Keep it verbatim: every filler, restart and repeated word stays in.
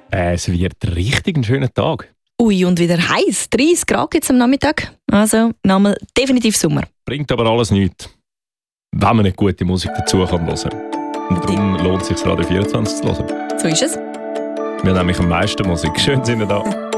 Äh, es wird richtig ein schöner Tag. Ui, und wieder heiß. dreißig Grad jetzt am Nachmittag. Also, nochmal definitiv Sommer. Bringt aber alles nichts, wenn man nicht gute Musik dazu kann hören. Und darum lohnt es sich, Radio vierundzwanzig zu hören. So ist es. Wir haben nämlich am meisten Musik. Schön sind wir da.